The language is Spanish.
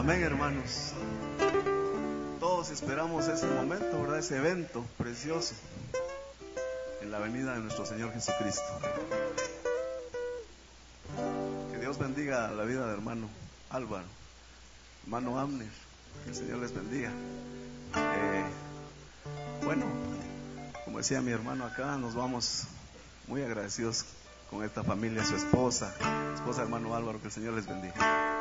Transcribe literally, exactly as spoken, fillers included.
Amén, hermanos. Todos esperamos ese momento, ¿verdad? Ese evento precioso en la venida de nuestro Señor Jesucristo. Que Dios bendiga la vida de hermano Álvaro, hermano Abner, que el Señor les bendiga. Eh, bueno, como decía mi hermano acá, nos vamos muy agradecidos con esta familia, su esposa, esposa hermano Álvaro, que el Señor les bendiga.